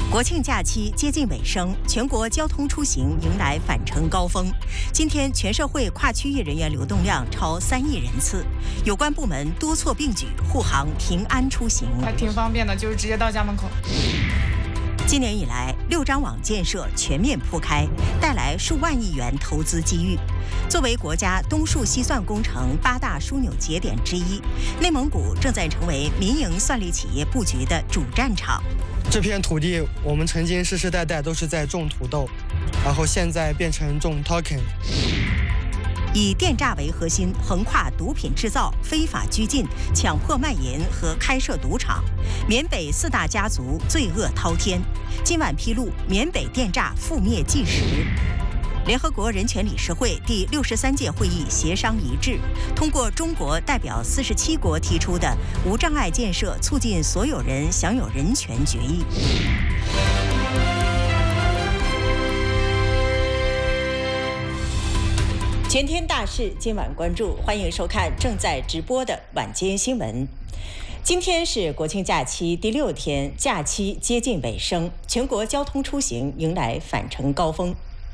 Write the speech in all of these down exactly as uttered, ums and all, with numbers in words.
国庆假期接近尾声，全国交通出行迎来返程高峰。今天全社会跨区域人员流动量超三亿人次，有关部门多措并举，护航平安出行。 还挺方便的，就是直接到家门口。 今年以来，六张网建设全面铺开，带来数万亿元投资机遇。作为国家东数西算工程八大枢纽节点之一，内蒙古正在成为民营算力企业布局的主战场。 这片土地，我们曾经世世代代都是在种土豆，然后现在变成种 token。 以电诈为核心，横跨毒品制造、非法拘禁、强迫卖淫和开设赌场，缅北四大家族罪恶滔天。今晚披露缅北电诈覆灭纪实。联合国人权理事会第六十三届会议协商一致，通过中国代表四十七国提出的无障碍建设促进所有人享有人权决议。全天大事今晚关注，欢迎收看正在直播的晚间新闻。今天是国庆假期第六天，假期接近尾声，全国交通出行迎来返程高峰。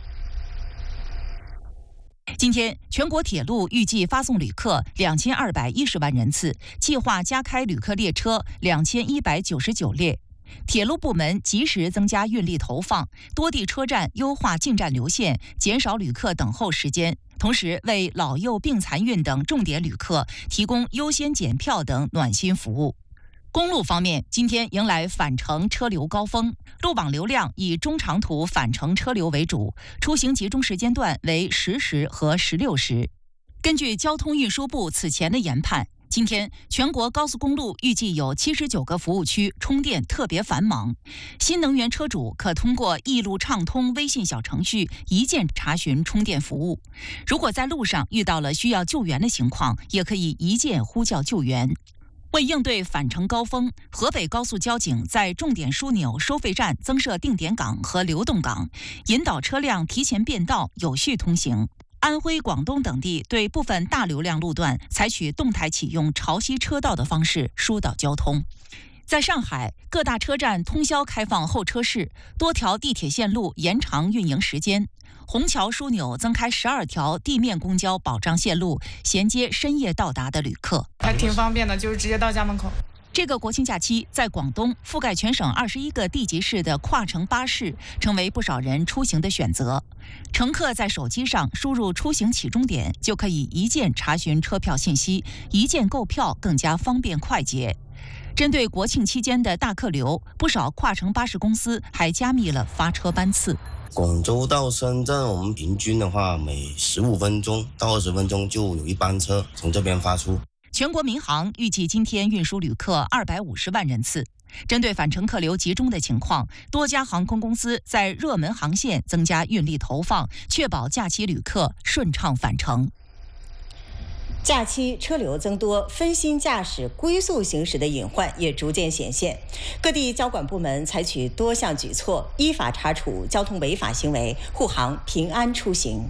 今天，全国铁路预计发送旅客两千二百一十万人次，计划加开旅客列车两千一百九十九列。铁路部门及时增加运力投放，多地车站优化进站流线，减少旅客等候时间。同时，为老幼病残孕等重点旅客提供优先检票等暖心服务。公路方面，今天迎来返程车流高峰，路网流量以中长途返程车流为主，出行集中时间段为十时和十六时。根据交通运输部此前的研判，今天全国高速公路预计有七十九个服务区充电特别繁忙，新能源车主可通过易路畅通微信小程序一键查询充电服务。如果在路上遇到了需要救援的情况，也可以一键呼叫救援。为应对返程高峰，河北高速交警在重点枢纽收费站增设定点岗和流动岗，引导车辆提前变道，有序通行。安徽、广东等地对部分大流量路段采取动态启用潮汐车道的方式疏导交通。在上海，各大车站通宵开放候车室，多条地铁线路延长运营时间。虹桥枢纽增开十二条地面公交保障线路，衔接深夜到达的旅客。 还挺方便的，就是直接到家门口。 这个国庆假期，在广东覆盖全省二十一个地级市的跨城巴士成为不少人出行的选择。乘客在手机上输入出行起终点，就可以一键查询车票信息，一键购票更加方便快捷。针对国庆期间的大客流，不少跨城巴士公司还加密了发车班次。 广州到深圳，我们平均的话，每十五分钟到二十分钟就有一班车从这边发出。 全国民航预计今天运输旅客二百五十万人次。针对返程客流集中的情况，多家航空公司在热门航线增加运力投放，确保假期旅客顺畅返程。 假期车流增多，分心驾驶、龟速行驶的隐患也逐渐显现。各地交管部门采取多项举措，依法查处交通违法行为，护航平安出行。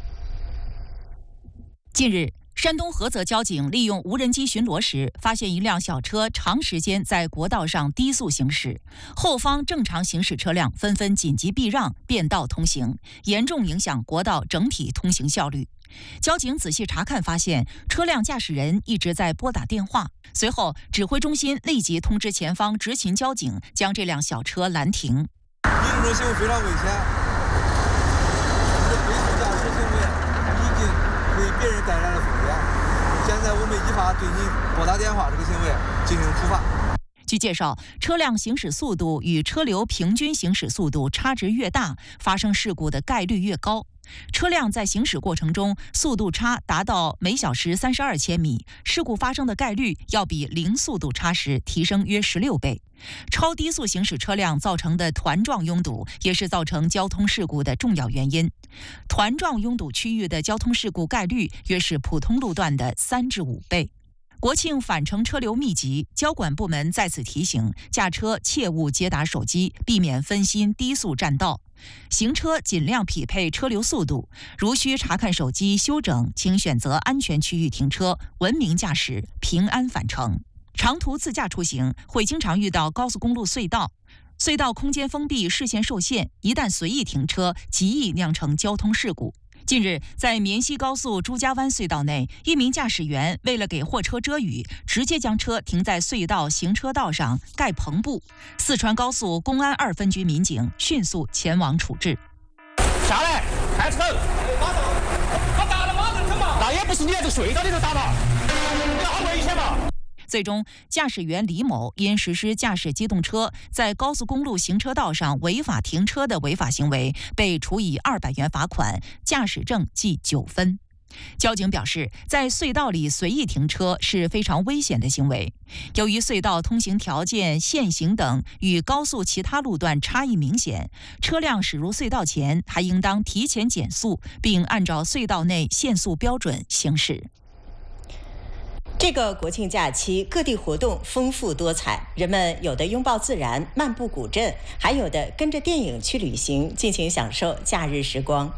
近日，山东菏泽交警利用无人机巡逻时，发现一辆小车长时间在国道上低速行驶，后方正常行驶车辆纷纷紧急避让、变道通行，严重影响国道整体通行效率。交警仔细查看发现，车辆驾驶人一直在拨打电话。随后，指挥中心立即通知前方执勤交警，将这辆小车拦停。 你这种行为非常危险，你的龟速驾驶行为已经为别人带来了风险。现在我们依法对你拨打电话这个行为进行处罚。 据介绍，车辆行驶速度与车流平均行驶速度差值越大，发生事故的概率越高。车辆在行驶过程中速度差达到每小时三十二千米，事故发生的概率要比零速度差时提升约十六倍。超低速行驶车辆造成的团状拥堵也是造成交通事故的重要原因。团状拥堵区域的交通事故概率约是普通路段的三至五倍。国庆返程车流密集，交管部门在此提醒驾车切勿接打手机，避免分心低速占道。行车尽量匹配车流速度，如需查看手机休整，请选择安全区域停车，文明驾驶，平安返程。长途自驾出行会经常遇到高速公路隧道， 隧道空间封闭，视线受限，一旦随意停车，极易酿成交通事故。近日，在绵西高速朱家湾隧道内，一名驾驶员为了给货车遮雨，直接将车停在隧道行车道上盖篷布。四川高速公安二分局民警迅速前往处置。 下来，开车。马上，他打了马上走嘛。那也不是你在这隧道里头打嘛，你好危险嘛。 最终，驾驶员李某因实施驾驶机动车在高速公路行车道上违法停车的违法行为，被处以二百元罚款，驾驶证记九分。交警表示，在隧道里随意停车是非常危险的行为。由于隧道通行条件、限行等与高速其他路段差异明显，车辆驶入隧道前还应当提前减速，并按照隧道内限速标准行驶。 这个国庆假期，各地活动丰富多彩，人们有的拥抱自然，漫步古镇，还有的跟着电影去旅行，尽情享受假日时光。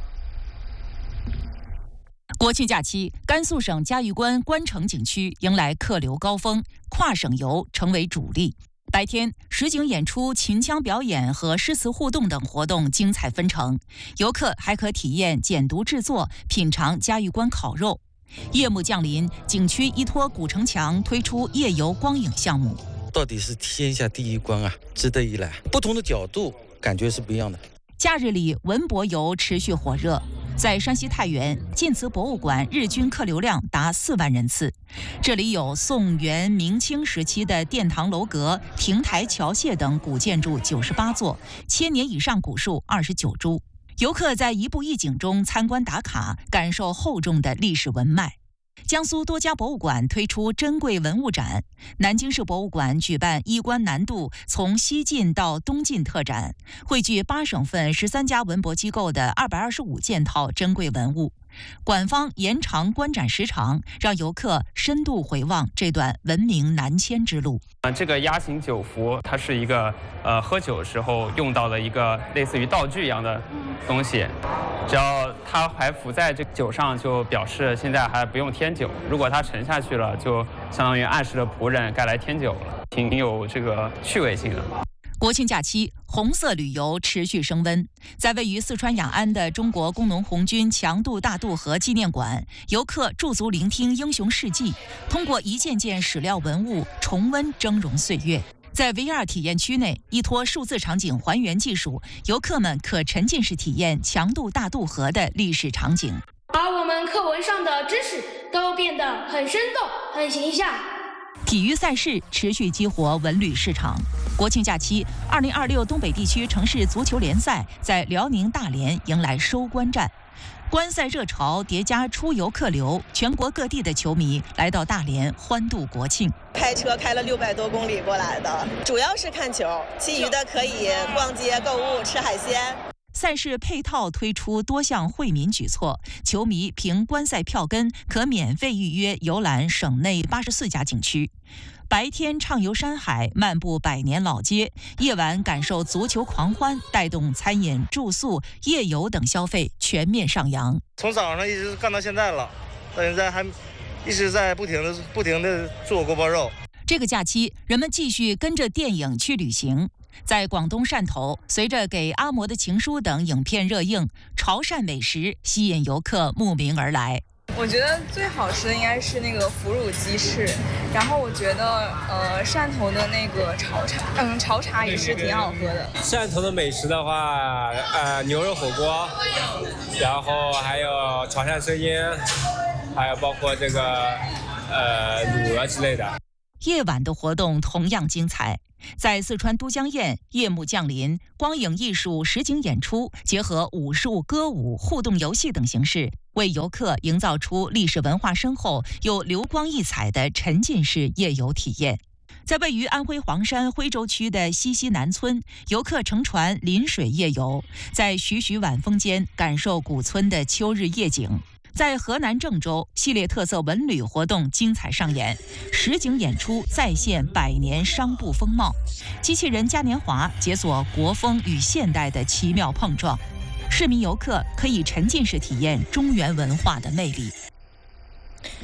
国庆假期，甘肃省嘉峪关关城景区迎来客流高峰，跨省游成为主力。白天，实景演出、秦腔表演和诗词互动等活动精彩纷呈，游客还可体验剪毒制作，品尝嘉峪关烤肉。夜幕降临，景区依托古城墙推出夜游光影项目。 到底是天下第一关啊，值得一来。不同的角度，感觉是不一样的。 假日里，文博游持续火热。在山西太原，晋祠博物馆日均客流量达四万人次。这里有宋元明清时期的殿堂楼阁、亭台桥榭等古建筑九十八座，千年以上古树二十九株。游客在一步一景中参观打卡，感受厚重的历史文脉。江苏多家博物馆推出珍贵文物展，南京市博物馆举办衣冠南渡从西晋到东晋特展，汇聚八省份十三家文博机构的二百二十五件套珍贵文物。馆方延长观展时长，让游客深度回望这段文明南迁之路。 啊，这个压形酒壶，它是一个呃喝酒时候用到的一个类似于道具一样的东西，只要它还浮在这酒上，就表示现在还不用添酒；如果它沉下去了，就相当于暗示了仆人该来添酒了，挺有这个趣味性的。 国庆假期，红色旅游持续升温。在位于四川雅安的中国工农红军强渡大渡河纪念馆，游客驻足聆听英雄事迹，通过一件件史料文物重温峥嵘岁月。在 V R 体验区内，依托数字场景还原技术，游客们可沉浸式体验强渡大渡河的历史场景， 把我们课文上的知识都变得很生动、很形象。 体育赛事持续激活文旅市场。国庆假期，二零二六东北地区城市足球联赛在辽宁大连迎来收官战。观赛热潮叠加出游客流，全国各地的球迷来到大连欢度国庆。 开车开了六百多公里过来的，主要是看球，其余的可以逛街、购物、吃海鲜。 赛事配套推出多项惠民举措，球迷凭观赛票根可免费预约游览省内八十四家景区。白天畅游山海，漫步百年老街；夜晚感受足球狂欢，带动餐饮、住宿、夜游等消费全面上扬。 从早上一直干到现在了，到现在还一直在不停的不停的做锅包肉。 这个假期，人们继续跟着电影去旅行。在广东汕头，随着《给阿嬷的情书》等影片热映，潮汕美食吸引游客慕名而来。 我觉得最好吃的应该是那个腐乳鸡翅，然后我觉得呃汕头的那个潮茶，嗯潮茶也是挺好喝的。 汕头的美食的话，呃牛肉火锅，然后还有潮汕生腌，还有包括这个呃卤鹅之类的。 夜晚的活动同样精彩。在四川都江堰，夜幕降临，光影艺术、实景演出结合武术、歌舞、互动游戏等形式，为游客营造出历史文化深厚又流光溢彩的沉浸式夜游体验。在位于安徽黄山徽州区的西溪南村，游客乘船临水夜游，在徐徐晚风间感受古村的秋日夜景。在河南郑州，系列特色文旅活动精彩上演，实景演出再现百年商埠风貌，机器人嘉年华解锁国风与现代的奇妙碰撞，市民游客可以沉浸式体验中原文化的魅力。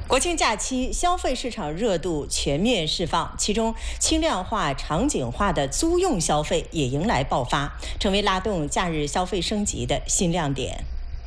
国庆假期消费市场热度全面释放，其中轻量化、场景化的租用消费也迎来爆发，成为拉动假日消费升级的新亮点。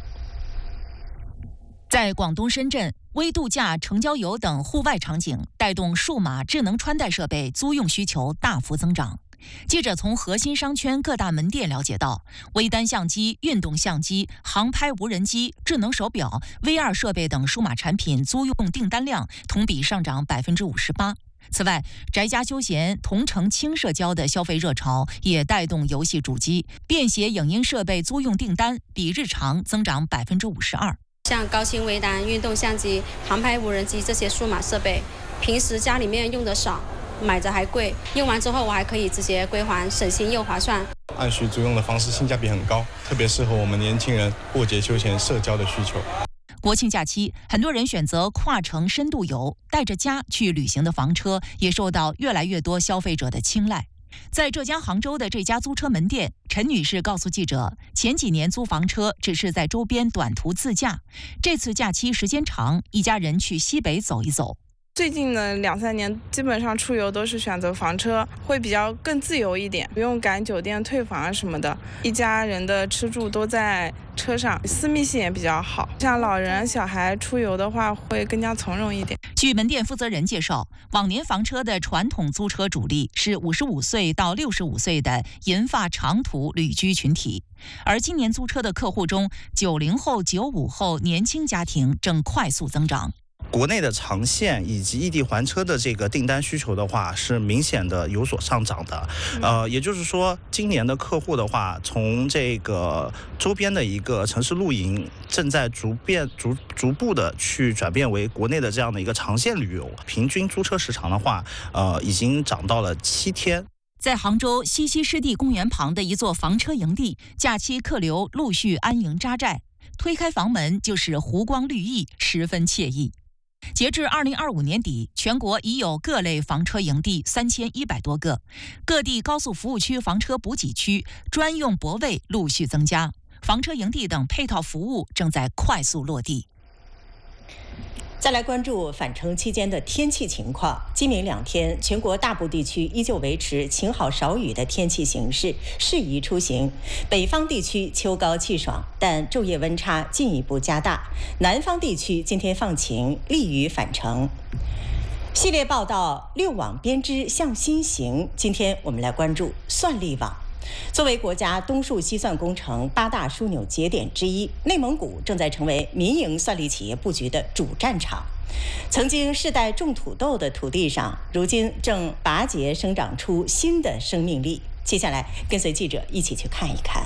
在广东深圳，微度假、城郊游等户外场景带动数码智能穿戴设备租用需求大幅增长。记者从核心商圈各大门店了解到，微单相机、运动相机、航拍无人机、智能手表、V R 设备等数码产品租用订单量同比上涨百分之五十八。此外，宅家休闲、同城轻社交的消费热潮也带动游戏主机、便携影音设备租用订单比日常增长百分之五十二。 像高清微单、运动相机、航拍无人机这些数码设备，平时家里面用的少，买着还贵，用完之后我还可以直接归还，省心又划算。 按需租用的方式性价比很高，特别适合我们年轻人过节休闲社交的需求。 国庆假期，很多人选择跨城深度游，带着家去旅行的房车也受到越来越多消费者的青睐。在浙江杭州的这家租车门店，陈女士告诉记者，前几年租房车只是在周边短途自驾，这次假期时间长，一家人去西北走一走。 最近的两三年，基本上出游都是选择房车，会比较更自由一点，不用赶酒店退房什么的。一家人的吃住都在车上，私密性也比较好。像老人、小孩出游的话，会更加从容一点。 据门店负责人介绍，往年房车的传统租车主力是五十五岁到六十五岁的银发长途旅居群体，而今年租车的客户中，九零后、九五后年轻家庭正快速增长。 国内的长线以及异地还车的这个订单需求的话，是明显的有所上涨的。呃，也就是说，今年的客户的话，从这个周边的一个城市露营，正在逐变逐逐步的去转变为国内的这样的一个长线旅游。平均租车时长的话，呃，已经涨到了七天。 在杭州西溪湿地公园旁的一座房车营地，假期客流陆续安营扎寨，推开房门就是湖光绿意，十分惬意。截至二零二五年底，全国已有各类房车营地三千一百多个，各地高速服务区房车补给区、专用泊位陆续增加，房车营地等配套服务正在快速落地。 再来关注返程期间的天气情况。今明两天，全国大部地区依旧维持晴好少雨的天气形势，适宜出行。北方地区秋高气爽，但昼夜温差进一步加大。南方地区今天放晴，利于返程。系列报道六网编织向心行，今天我们来关注算力网。作为国家东数西算工程八大枢纽节点之一，内蒙古正在成为民营算力企业布局的主战场。曾经世代种土豆的土地上，如今正拔节生长出新的生命力。接下来，跟随记者一起去看一看。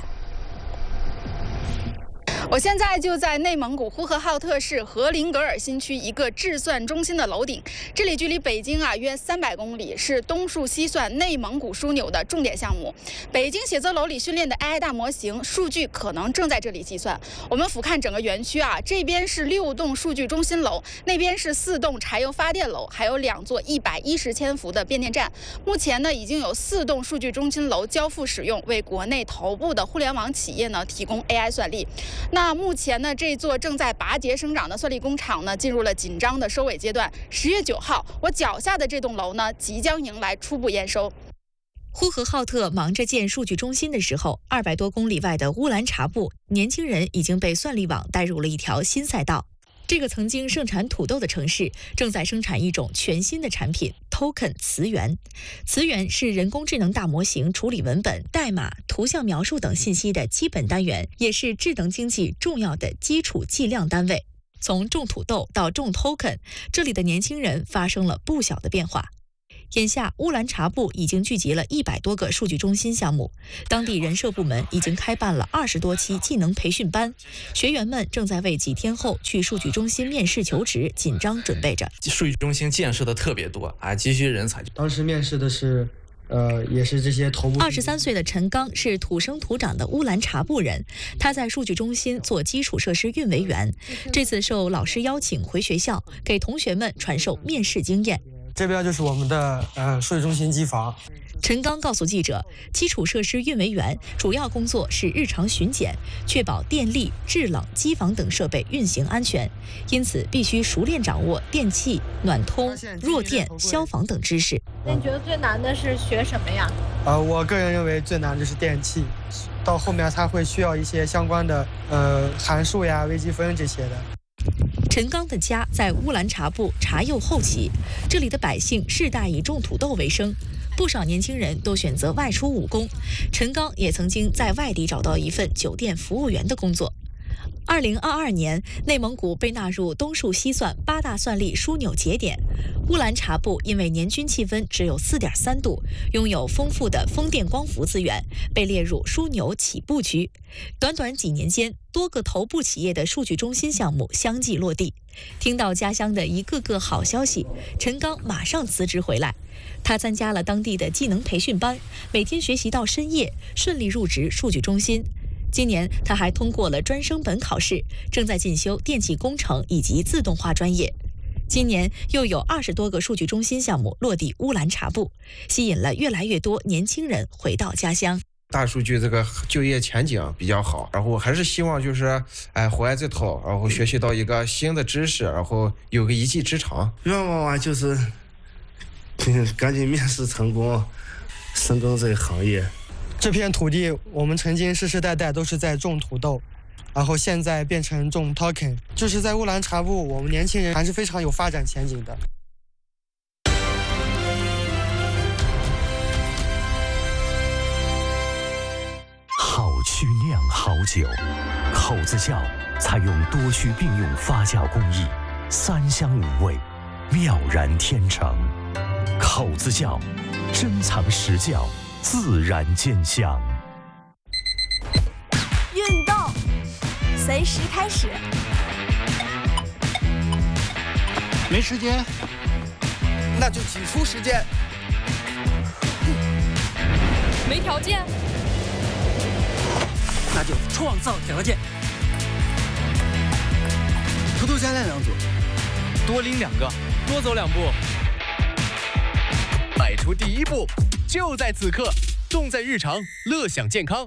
我现在就在内蒙古呼和浩特市和林格尔新区一个制算中心的楼顶，这里距离北京啊约三百公里，是东数西算内蒙古枢纽的重点项目。北京写字楼里训练的 A I 大模型数据可能正在这里计算。我们俯瞰整个园区啊，这边是六栋数据中心楼，那边是四栋柴油发电楼，还有两座一百一十千伏的变电站。目前呢，已经有四栋数据中心楼交付使用，为国内头部的互联网企业呢提供 A I 算力。那目前呢，这座正在拔节生长的算力工厂呢，进入了紧张的收尾阶段。十月九号，我脚下的这栋楼呢，即将迎来初步验收。 呼和浩特忙着建数据中心的时候，二百多公里外的乌兰察布，年轻人已经被算力网带入了一条新赛道。这个曾经盛产土豆的城市，正在生产一种全新的产品 Token 词源。词源是人工智能大模型处理文本、代码、图像描述等信息的基本单元，也是智能经济重要的基础计量单位。从种土豆到种 Token， 这里的年轻人发生了不小的变化。眼下，乌兰察布已经聚集了一百多个数据中心项目，当地人社部门已经开办了二十多期技能培训班，学员们正在为几天后去数据中心面试求职紧张准备着。 数据中心建设的特别多啊，急需人才。 当时面试的是，呃，也是这些头部。 二十三岁的陈刚是土生土长的乌兰察布人，他在数据中心做基础设施运维员，这次受老师邀请回学校，给同学们传授面试经验。 这边就是我们的呃数据中心机房， 陈刚告诉记者，基础设施运维员主要工作是日常巡检，确保电力、制冷、机房等设备运行安全，因此必须熟练掌握电气、暖通、弱电、消防等知识。 那你觉得最难的是学什么呀？ 呃，我个人认为最难的是电气，到后面它会需要一些相关的呃函数呀、微积分这些的。 陈刚的家在乌兰察布察右后旗，这里的百姓世代以种土豆为生，不少年轻人都选择外出务工。陈刚也曾经在外地找到一份酒店服务员的工作。二零二二年，内蒙古被纳入东数西算八大算力枢纽节点。乌兰察布因为年均气温只有四点三度，拥有丰富的风电光伏资源，被列入枢纽起步区。短短几年间，多个头部企业的数据中心项目相继落地。听到家乡的一个个好消息，陈刚马上辞职回来。他参加了当地的技能培训班，每天学习到深夜，顺利入职数据中心。今年他还通过了专升本考试，正在进修电气工程以及自动化专业。今年又有二十多个数据中心项目落地乌兰察布，吸引了越来越多年轻人回到家乡。 大数据这个就业前景比较好，然后还是希望就是哎回来这头，然后学习到一个新的知识，然后有个一技之长。 愿望啊，就是赶紧面试成功，深耕这个行业。 这片土地我们曾经世世代代都是在种土豆，然后现在变成种 token， 就是在乌兰察布，我们年轻人还是非常有发展前景的。 好曲酿好酒，口子窖采用多须并用发酵工艺，三香五味，妙然天成。口子窖，珍藏实窖，自然见香。 运动，随时开始。 没时间， 那就挤出时间。 没条件， 那就创造条件。 偷偷加练两组，多拎两个，多走两步。迈出第一步，就在此刻，动在日常，乐享健康。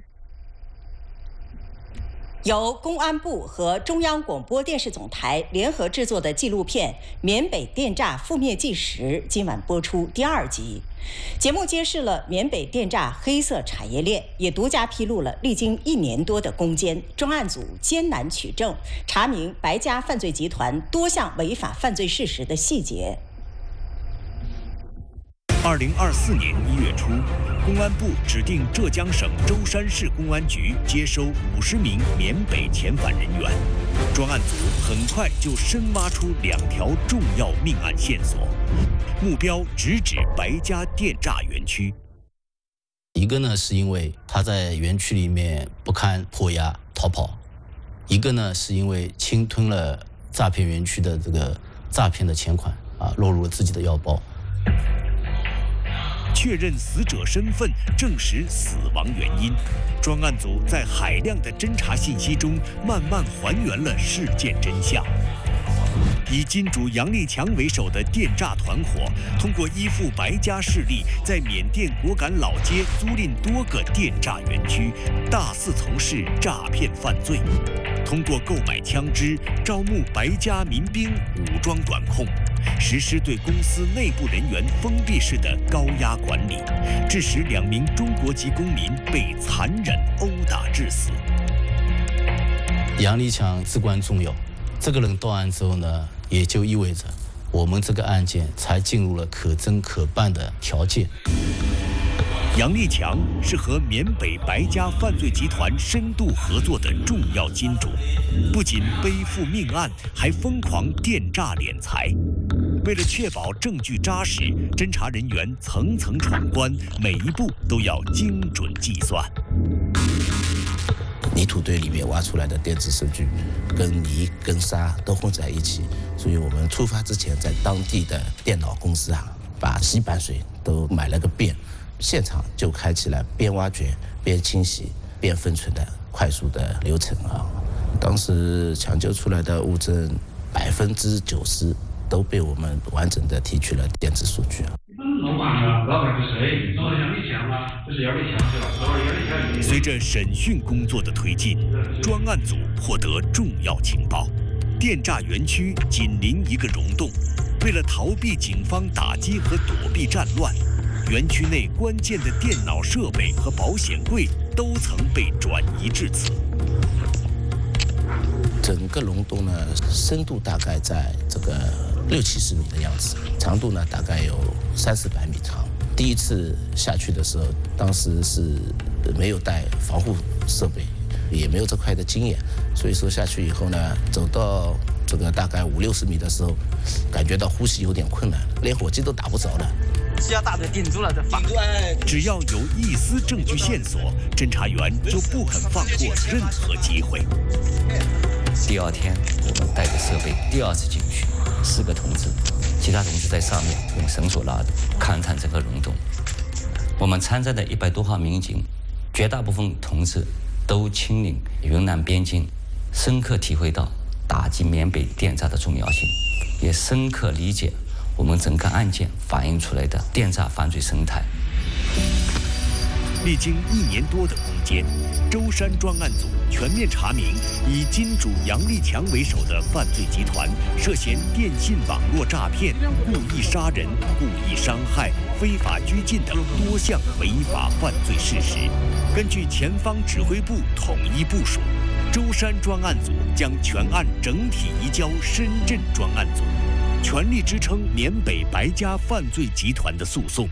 由公安部和中央广播电视总台联合制作的纪录片《缅北电诈覆灭纪实》今晚播出第二集。节目揭示了缅北电诈黑色产业链，也独家披露了历经一年多的攻坚，专案组艰难取证，查明白家犯罪集团多项违法犯罪事实的细节。 二零二四年一月初，公安部指定浙江省舟山市公安局接收五十名缅北遣返人员，专案组很快就深挖出两条重要命案线索，目标直指白家电诈园区。 一个呢是因为他在园区里面不堪迫压逃跑，一个呢是因为侵吞了诈骗园区的这个诈骗的钱款啊，落入了自己的腰包。 确认死者身份，证实死亡原因。专案组在海量的侦查信息中，慢慢还原了事件真相。以金主杨立强为首的电诈团伙，通过依附白家势力，在缅甸果敢老街租赁多个电诈园区，大肆从事诈骗犯罪。通过购买枪支，招募白家民兵，武装管控，实施对公司内部人员封闭式的高压管理，致使两名中国籍公民被残忍殴打致死。 杨立强至关重要，这个人到案之后呢，也就意味着我们这个案件才进入了可侦可办的条件。 杨立强是和缅北白家犯罪集团深度合作的重要金主，不仅背负命案，还疯狂电诈敛财。为了确保证据扎实，侦查人员层层闯关，每一步都要精准计算。 泥土堆里面挖出来的电子数据，跟泥跟沙都混在一起，所以我们出发之前，在当地的电脑公司啊，把洗板水都买了个遍。现场就开启了边挖掘边清洗边分存的快速的流程啊！当时抢救出来的物证百分之九十都被我们完整的提取了电子数据啊。老板啊，老板是谁？老板杨立随着审讯工作的推进，专案组获得重要情报：电栅园区紧邻一个溶洞，为了逃避警方打击和躲避战乱，园区内关键的电脑设备和保险柜都曾被转移至此。 整个溶洞呢，深度大概在这个六七十米的样子，长度呢大概有三四百米长。第一次下去的时候，当时是没有带防护设备，也没有这块的经验，所以说下去以后呢，走到这个大概五六十米的时候，感觉到呼吸有点困难，连火机都打不着了。 只要大腿顶住了，这顶住哎！只要有一丝证据线索，侦查员就不肯放过任何机会。 第二天，我们带着设备第二次进去，四个同志，其他同志在上面用绳索拉着，勘探整个溶洞。我们参战的一百多号民警，绝大部分同志都亲临云南边境，深刻体会到打击缅北电诈的重要性，也深刻理解我们整个案件反映出来的电诈犯罪生态。 历经一年多的攻坚，舟山专案组全面查明以金主杨立强为首的犯罪集团涉嫌电信网络诈骗、故意杀人、故意伤害、非法拘禁等多项违法犯罪事实。根据前方指挥部统一部署，舟山专案组将全案整体移交深圳专案组，全力支撑缅北白家犯罪集团的诉讼。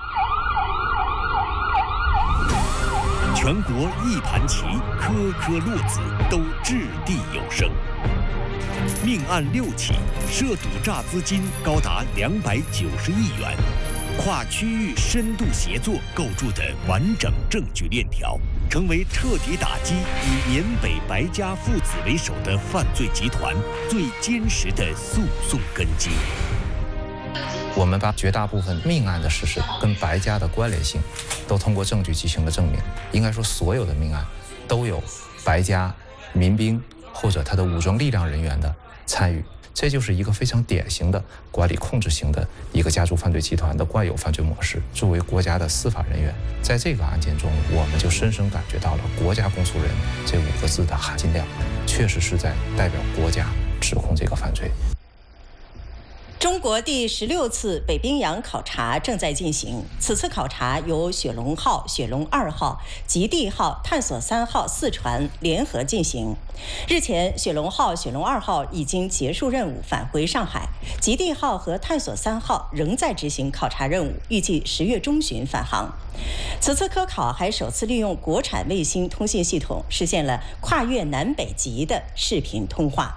全国一盘棋，颗颗落子都掷地有声。命案六起，涉赌诈资金高达两百九十亿元，跨区域深度协作构筑的完整证据链条，成为彻底打击以缅北白家父子为首的犯罪集团最坚实的诉讼根基。 我们把绝大部分命案的事实跟白家的关联性，都通过证据进行了证明。应该说，所有的命案都有白家民兵或者他的武装力量人员的参与，这就是一个非常典型的管理控制型的一个家族犯罪集团的惯有犯罪模式。作为国家的司法人员，在这个案件中，我们就深深感觉到了“国家公诉人”这五个字的含金量，确实是在代表国家指控这个犯罪。 中国第十六次北冰洋考察正在进行。此次考察由雪龙号、雪龙二号、极地号、探索三号四船联合进行。日前，雪龙号、雪龙二号已经结束任务返回上海，极地号和探索三号仍在执行考察任务，预计十月中旬返航。此次科考还首次利用国产卫星通信系统，实现了跨越南北极的视频通话。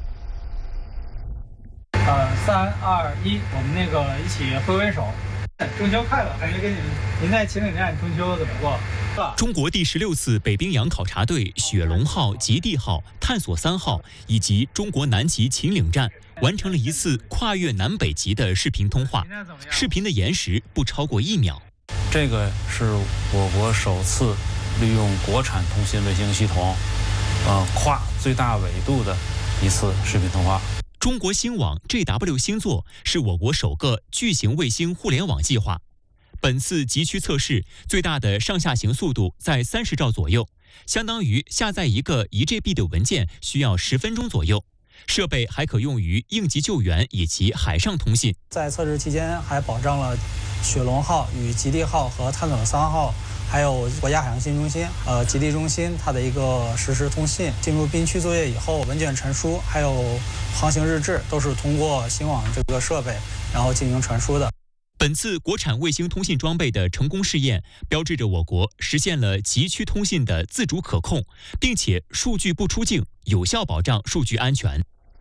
呃，三二一，我们那个一起挥挥手。中秋快乐！感觉跟你们您在秦岭站中秋怎么过？ 中国第十六次北冰洋考察队雪龙号、极地号、探索三号以及中国南极秦岭站完成了一次跨越南北极的视频通话，视频的延时不超过一秒。 这个是我国首次利用国产通信卫星系统，呃，跨最大纬度的一次视频通话。 中国星网 J W 星座是我国首个巨型卫星互联网计划。本次极区测试最大的上下行速度在三十兆左右，相当于下载一个一 G B 的文件需要十分钟左右。设备还可用于应急救援以及海上通信。 在测试期间，还保障了雪龙号与极地号和探索三号。还有国家海洋信息中心、呃极地中心它的一个实时通信，进入滨区作业以后，文件传输还有航行日志都是通过星网这个设备然后进行传输的。 本次国产卫星通信装备的成功试验，标志着我国实现了极区通信的自主可控，并且数据不出境，有效保障数据安全。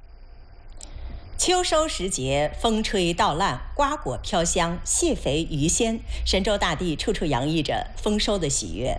秋收时节，风吹稻烂，瓜果飘香，蟹肥鱼鲜，神州大地处处洋溢着丰收的喜悦。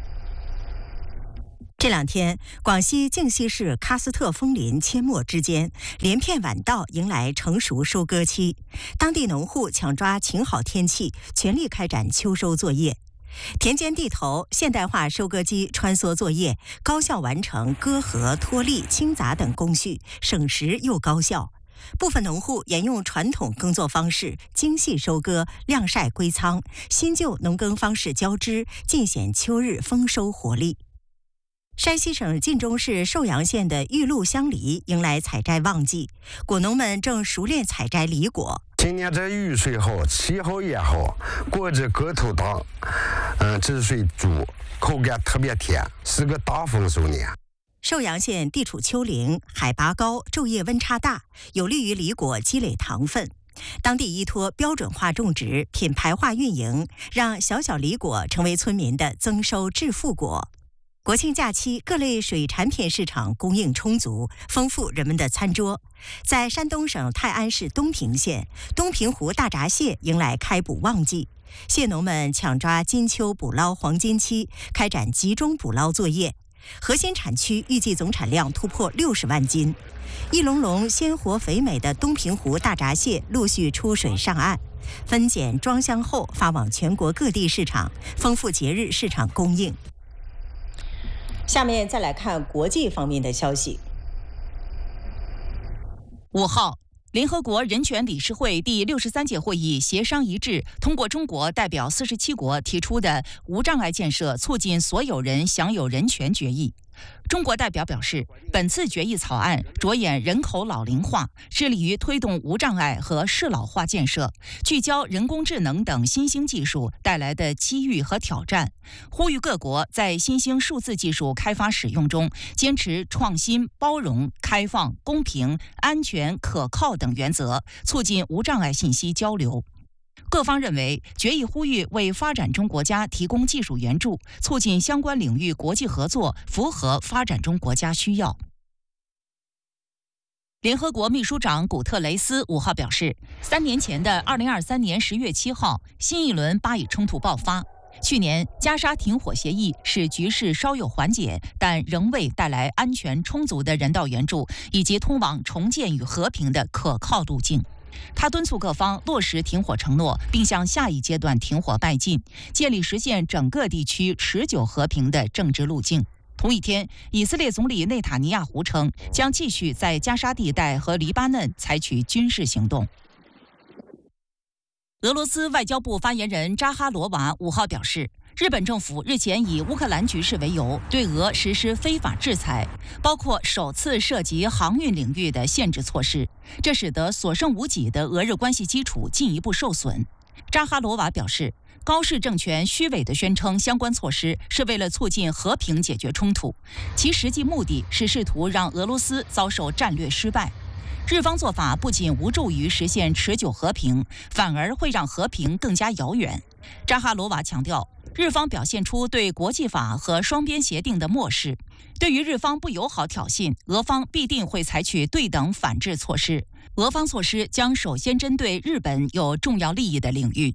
这两天，广西靖西市喀斯特枫林阡陌之间，连片晚稻迎来成熟收割期，当地农户抢抓晴好天气，全力开展秋收作业。田间地头，现代化收割机穿梭作业，高效完成割禾、脱粒、清杂等工序，省时又高效。 部分农户沿用传统耕作方式，精细收割、晾晒归仓，新旧农耕方式交织，尽显秋日丰收活力。山西省晋中市寿阳县的玉鹿香梨迎来采摘旺季，果农们正熟练采摘梨果。 今年这雨水好，气候也好，果子个头大，嗯，汁水足，口感特别甜，是个大丰收年。 寿阳县地处丘陵，海拔高，昼夜温差大，有利于梨果积累糖分。当地依托标准化种植、品牌化运营，让小小梨果成为村民的增收致富果。国庆假期，各类水产品市场供应充足，丰富人们的餐桌。在山东省泰安市东平县，东平湖大闸蟹迎来开捕旺季，蟹农们抢抓金秋捕捞黄金期，开展集中捕捞作业。核心产区预计总产量突破六十万斤，一笼笼鲜活肥美的东平湖大闸蟹陆续出水上岸，分拣装箱后发往全国各地市场，丰富节日市场供应。下面再来看国际方面的消息。 五号，联合国人权理事会第六十三届会议协商一致，通过中国代表四十七国提出的无障碍建设促进所有人享有人权决议。中国代表表示，本次决议草案着眼人口老龄化，致力于推动无障碍和适老化建设，聚焦人工智能等新兴技术带来的机遇和挑战，呼吁各国在新兴数字技术开发使用中坚持创新、包容、开放、公平、安全、可靠等原则，促进无障碍信息交流。各方认为，决议呼吁为发展中国家提供技术援助，促进相关领域国际合作，符合发展中国家需要。联合国秘书长古特雷斯五号表示，三年前的二零二三年十月七号，新一轮巴以冲突爆发。去年加沙停火协议使局势稍有缓解，但仍未带来安全充足的人道援助以及通往重建与和平的可靠路径。他敦促各方落实停火承诺，并向下一阶段停火迈进，建立实现整个地区持久和平的政治路径。同一天，以色列总理内塔尼亚胡称，将继续在加沙地带和黎巴嫩采取军事行动。俄罗斯外交部发言人扎哈罗娃五号表示，日本政府日前以乌克兰局势为由，对俄实施非法制裁，包括首次涉及航运领域的限制措施，这使得所剩无几的俄日关系基础进一步受损。扎哈罗娃表示，高市政权虚伪地宣称相关措施是为了促进和平解决冲突，其实际目的是试图让俄罗斯遭受战略失败。日方做法不仅无助于实现持久和平，反而会让和平更加遥远。扎哈罗娃强调，日方表现出对国际法和双边协定的漠视，对于日方不友好挑衅，俄方必定会采取对等反制措施。俄方措施将首先针对日本有重要利益的领域。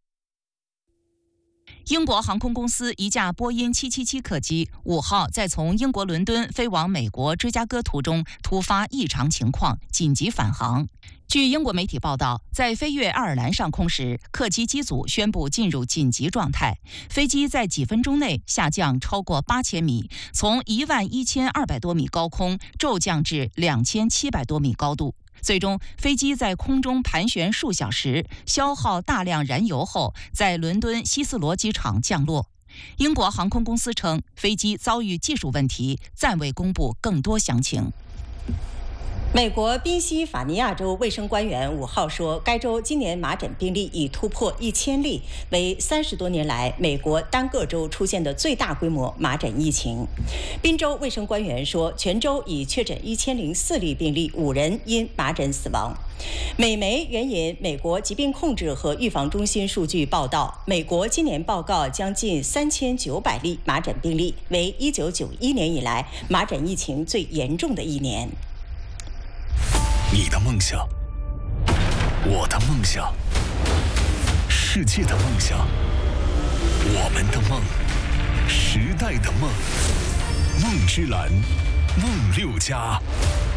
英国航空公司一架波音七七七客机五号在从英国伦敦飞往美国芝加哥途中突发异常情况，紧急返航。据英国媒体报道，在飞越爱尔兰上空时，客机机组宣布进入紧急状态，飞机在几分钟内下降超过八千米，从一万一千二百多米高空骤降至两千七百多米高度。最终，飞机在空中盘旋数小时，消耗大量燃油后，在伦敦希斯罗机场降落。英国航空公司称，飞机遭遇技术问题，暂未公布更多详情。 美国宾夕法尼亚州卫生官员五号说，该州今年麻疹病例已突破一千例，为三十多年来美国单个州出现的最大规模麻疹疫情。宾州卫生官员说，全州已确诊一千零四例病例，五人因麻疹死亡。美媒援引美国疾病控制和预防中心数据报道，美国今年报告将近三千九百例麻疹病例，为一九九一年以来麻疹疫情最严重的一年。 你的梦想，我的梦想，世界的梦想，我们的梦，时代的梦，梦之蓝，梦六家。